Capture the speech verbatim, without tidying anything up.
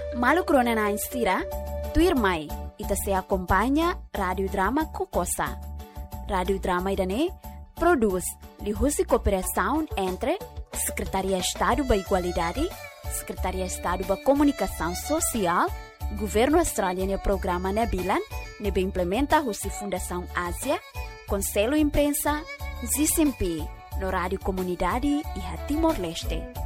Malu krona na instira, tuir mai, ita se acompanha Radio Drama Kokosa. Radio Drama idane produz lihusi cooperação entre Secretaria Estado da Igualdade, Secretaria Estado da Comunicação Social, Governo Australiano e Programa Nebilan, nebe implementa a Fundação Ásia, Conselho Imprensa, Z C M P, no Rádio Comunidade e a Timor-Leste.